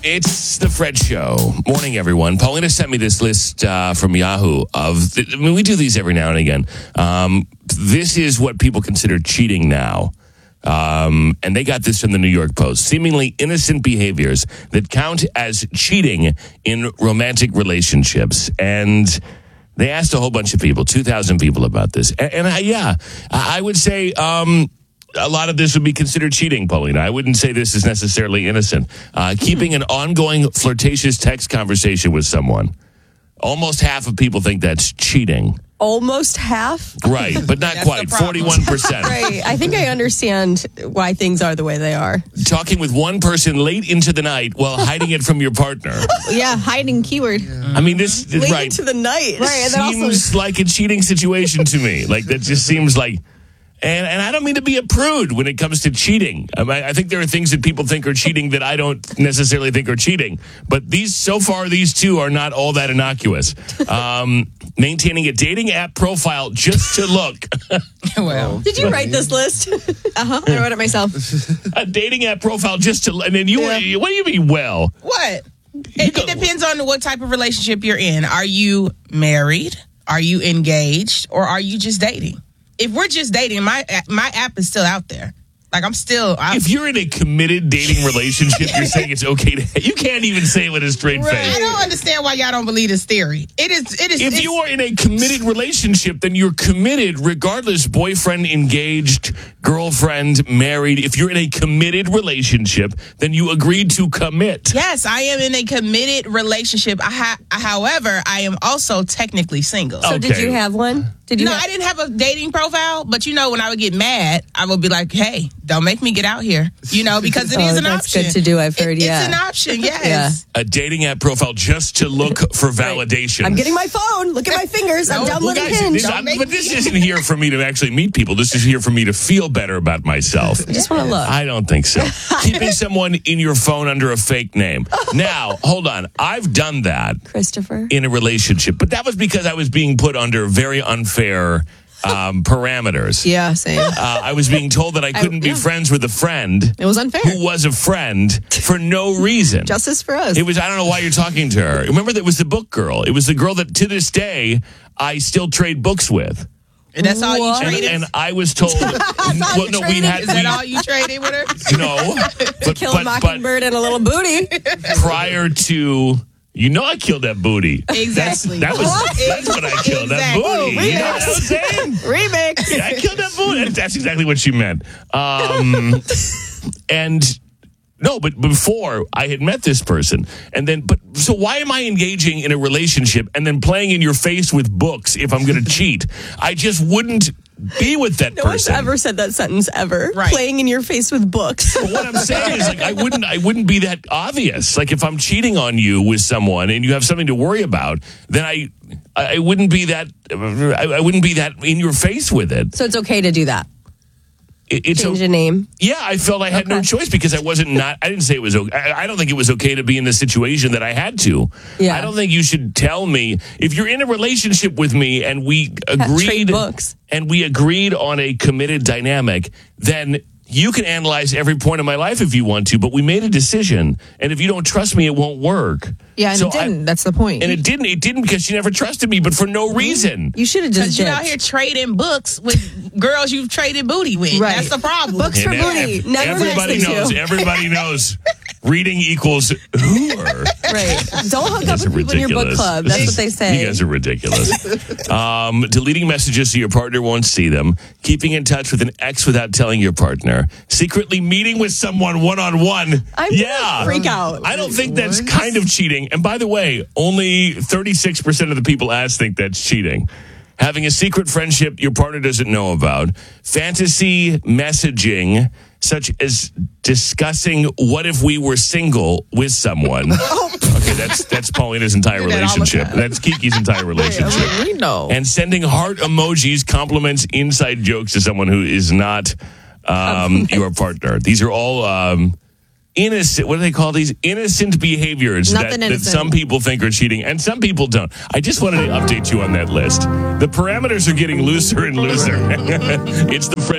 It's the Fred Show. Morning, everyone. Paulina sent me this list from Yahoo we do these every now and again. This is what people consider cheating now. And they got this from the New York Post. Seemingly innocent behaviors that count as cheating in romantic relationships. And they asked a whole bunch of people, 2,000 people about this. I would say a lot of this would be considered cheating, Paulina. I wouldn't say this is necessarily innocent. Keeping an ongoing flirtatious text conversation with someone. Almost half of people think that's cheating. Almost half? Right, but not quite. 41%. Right. I think I understand why things are the way they are. Talking with one person late into the night while hiding it from your partner. Yeah, hiding keyword. I mean, this Late right, into the night. Right, and then seems like a cheating situation to me. Like, that just seems like... And I don't mean to be a prude when it comes to cheating. I think there are things that people think are cheating that I don't necessarily think are cheating. But these two are not all that innocuous. Maintaining a dating app profile just to look. Well, Did you write this list? I wrote it myself. A dating app profile just to... And then what do you mean, well? what? It depends on what type of relationship you're in. Are you married? Are you engaged? Or are you just dating? If we're just dating, my app is still out there. Like, If you're in a committed dating relationship, you're saying it's okay to... You can't even say it with a straight face. I don't understand why y'all don't believe this theory. It is. If you are in a committed relationship, then you're committed regardless, boyfriend, engaged, girlfriend, married. If you're in a committed relationship, then you agreed to commit. Yes, I am in a committed relationship. However, I am also technically single. So did you have one? I didn't have a dating profile, but when I would get mad, I would be like, hey, don't make me get out here, because it is an that's option. good to do, I've heard, It's an option, yes. A dating app profile just to look for validation. I'm getting my phone. Look at my fingers. I'm downloading Hinge. But this isn't here for me to actually meet people. This is here for me to feel better about myself. I just want to look. I don't think so. Keeping someone in your phone under a fake name. Now, hold on. I've done that. Christopher. In a relationship. But that was because I was being put under very unfair parameters. Yeah, same. I was being told that I couldn't be friends with a friend. It was unfair. Who was a friend for no reason. Justice for us. It was, I don't know why you're talking to her. Remember, that was the book girl. It was the girl that to this day I still trade books with. And that's all you traded? And I was told, Is that all you traded with her? No. But, Kill a mockingbird and a little booty. prior to... I killed that booty. Exactly. That's what I killed, that booty. You know what I'm saying? Remix. Yeah, I killed that booty. That's exactly what she meant. But before I had met this person, so why am I engaging in a relationship and then playing in your face with books if I'm going to cheat? I just wouldn't be with that No person. one's ever said that sentence ever. Right. Playing in your face with books. But what I'm saying is, I wouldn't be that obvious. Like, if I'm cheating on you with someone and you have something to worry about, then I wouldn't be that. I wouldn't be that in your face with it. So it's okay to do that. Change a name. Yeah, I felt I had no choice because I didn't say it was okay. I don't think it was okay to be in the situation that I had to. Yeah. I don't think you should tell me if you're in a relationship with me and we Trade books. and we agreed on a committed dynamic, then you can analyze every point of my life if you want to, but we made a decision, and if you don't trust me, it won't work. Yeah, and it didn't. That's the point. And it didn't because she never trusted me, but for no reason. You should have just You're out here trading books with girls you've traded booty with. Right. That's the problem. Books for booty. Never Everybody mix the knows. two. Everybody knows. Reading equals whore. Right. Don't hook up with people in your book club. That's what they say. You guys are ridiculous. Deleting messages so your partner won't see them. Keeping in touch with an ex without telling your partner. Secretly meeting with someone one-on-one. I'm gonna freak out. I don't think that's kind of cheating. And by the way, only 36% of the people asked think that's cheating. Having a secret friendship your partner doesn't know about. Fantasy messaging, such as discussing what if we were single with someone. Okay, that's Paulina's entire relationship. That's Kiki's entire relationship. We know. And sending heart emojis, compliments, inside jokes to someone who is not your partner. These are all innocent, what do they call these? Innocent behaviors that some people think are cheating and some people don't. I just wanted to update you on that list. The parameters are getting looser and looser. It's the